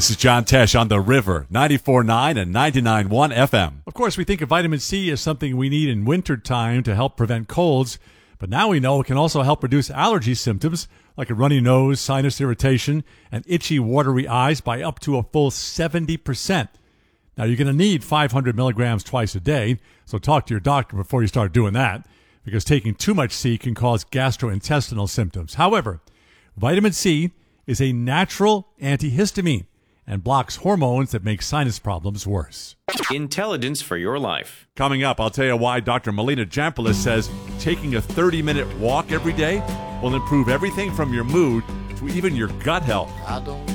This is John Tesh on The River, 94.9 and 99.1 FM. Of course, we think of vitamin C as something we need in wintertime to help prevent colds, but now we know it can also help reduce allergy symptoms like a runny nose, sinus irritation, and itchy, watery eyes by up to a full 70%. Now, you're going to need 500 milligrams twice a day, so talk to your doctor before you start doing that, because taking too much C can cause gastrointestinal symptoms. However, vitamin C is a natural antihistamine and blocks hormones that make sinus problems worse. Intelligence for your life. Coming up, I'll tell you why Dr. Melina Jampoulis says taking a 30-minute walk every day will improve everything from your mood to even your gut health. I don't